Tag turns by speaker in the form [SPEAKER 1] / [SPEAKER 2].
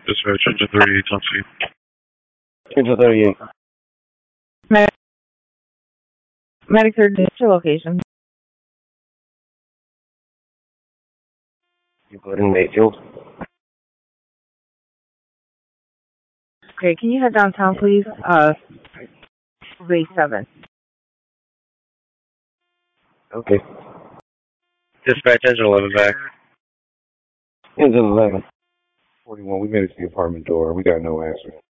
[SPEAKER 1] Dispatch, engine 38, on scene.
[SPEAKER 2] Engine 38.
[SPEAKER 3] Medic 3rd, what's your location?
[SPEAKER 2] You put in Mayfield.
[SPEAKER 3] Okay, can you head downtown, please? Base 7.
[SPEAKER 2] Okay.
[SPEAKER 1] Dispatch, engine 11 back.
[SPEAKER 2] Engine 11. 41, we made it to the apartment door. We got no answer.